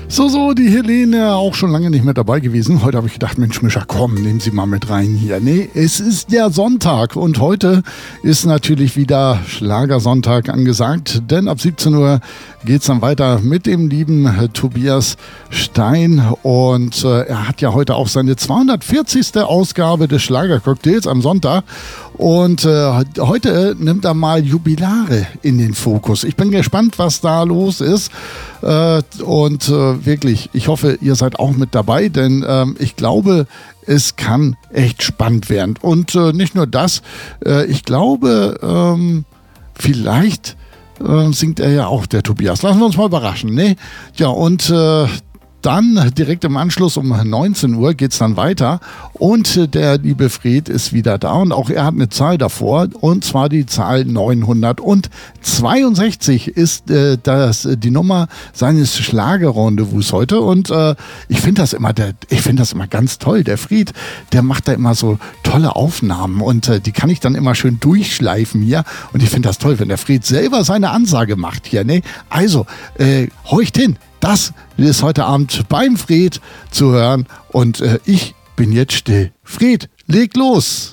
So, die Helene auch schon lange nicht mehr dabei gewesen. Heute habe ich gedacht, Mensch, Mischa, komm, nehmen Sie mal mit rein hier. Nee, es ist ja Sonntag und heute ist natürlich wieder Schlagersonntag angesagt, denn ab 17 Uhr geht es dann weiter mit dem lieben Tobias Stein und er hat ja heute auch seine 240. Ausgabe des Schlagercocktails am Sonntag. Und heute nimmt er mal Jubilare in den Fokus. Ich bin gespannt, was da los ist. Wirklich, ich hoffe, ihr seid auch mit dabei, denn ich glaube, es kann echt spannend werden. Und nicht nur das, ich glaube, vielleicht singt er ja auch, der Tobias. Lassen wir uns mal überraschen, ne? Ja, und dann direkt im Anschluss um 19 Uhr geht es dann weiter und der liebe Fred ist wieder da und auch er hat eine Zahl davor und zwar die Zahl 962 ist die Nummer seines Schlagerrendezvous heute und ich finde das immer ganz toll. Der Fred, der macht da immer so tolle Aufnahmen und die kann ich dann immer schön durchschleifen hier und ich finde das toll, wenn der Fred selber seine Ansage macht hier, ne? Also, horcht hin. Das ist heute Abend beim Fred zu hören und ich bin jetzt still. Fred, leg los!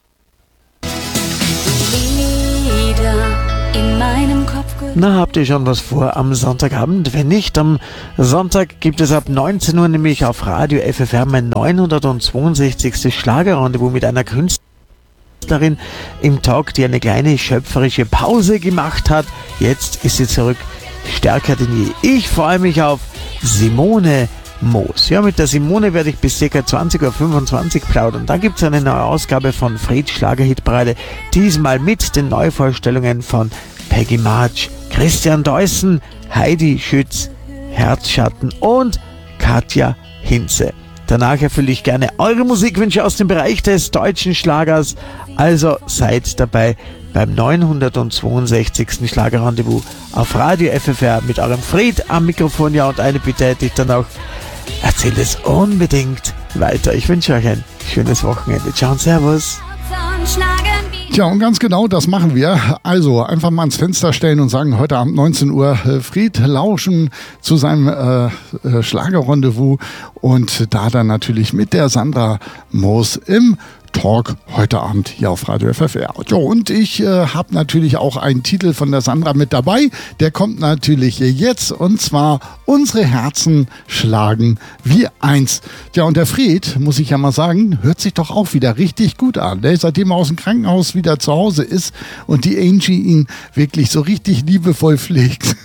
Na, habt ihr schon was vor am Sonntagabend? Wenn nicht, am Sonntag gibt es ab 19 Uhr nämlich auf Radio FFR mein 962. Schlagerrendezvous mit einer Künstlerin im Talk, die eine kleine schöpferische Pause gemacht hat. Jetzt ist sie zurück. Stärker denn je. Ich freue mich auf Simone Moos. Ja, mit der Simone werde ich bis ca. 20.25 Uhr plaudern. Dann gibt es eine neue Ausgabe von Freds Schlagerhitparade. Diesmal mit den Neuvorstellungen von Peggy March, Christian Deussen, Heidi Schütz, Herzschatten und Katja Hinze. Danach erfülle ich gerne eure Musikwünsche aus dem Bereich des deutschen Schlagers. Also seid dabei beim 962. Schlagerrendezvous auf Radio FFR mit eurem Fred am Mikrofon. Ja, und eine Bitte hätte ich dann auch, erzählt es unbedingt weiter. Ich wünsche euch ein schönes Wochenende. Ciao und Servus. Tja, und ganz genau das machen wir. Also einfach mal ans Fenster stellen und sagen, heute Abend 19 Uhr Fred lauschen zu seinem Schlagerrendezvous und da dann natürlich mit der Sandra Moos im Talk heute Abend hier auf Radio FFR. Ja, und ich habe natürlich auch einen Titel von der Sandra mit dabei. Der kommt natürlich jetzt und zwar Unsere Herzen schlagen wie eins. Ja, und der Fred, muss ich ja mal sagen, hört sich doch auch wieder richtig gut an. Ne? Seitdem er aus dem Krankenhaus wieder zu Hause ist und die Angie ihn wirklich so richtig liebevoll pflegt.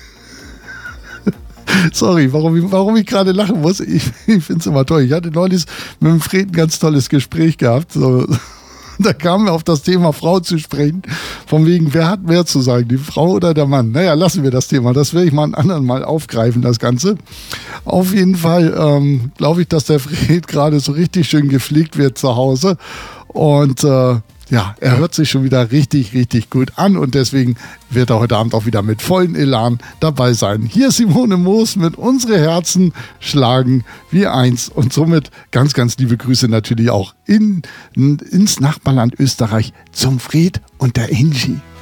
Sorry, warum ich gerade lachen muss. Ich finde es immer toll. Ich hatte neulich mit dem Fred ein ganz tolles Gespräch gehabt. So, da kamen wir auf das Thema Frau zu sprechen. Von wegen, wer hat mehr zu sagen, die Frau oder der Mann? Naja, lassen wir das Thema. Das werde ich mal einen anderen Mal aufgreifen, das Ganze. Auf jeden Fall glaube ich, dass der Fred gerade so richtig schön gepflegt wird zu Hause. Und ja, er hört sich schon wieder richtig, richtig gut an und deswegen wird er heute Abend auch wieder mit vollem Elan dabei sein. Hier ist Simone Moos mit Unsere Herzen schlagen wie eins und somit ganz, ganz liebe Grüße natürlich auch ins Nachbarland Österreich zum Fred und der Angie.